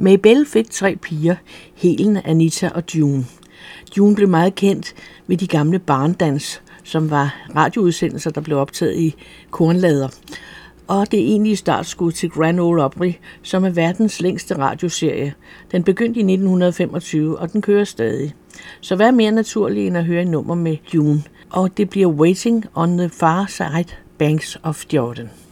Maybelle fik 3 piger, Helen, Anita og June. June blev meget kendt ved de gamle barndans, som var radioudsendelser, der blev optaget i kornlader. Og det egentlige startskud til Grand Ole Opry, som er verdens længste radioserie. Den begyndte i 1925, og den kører stadig. Så hvad er mere naturligt end at høre et nummer med June? Og det bliver Waiting on the Far Side Banks of Jordan.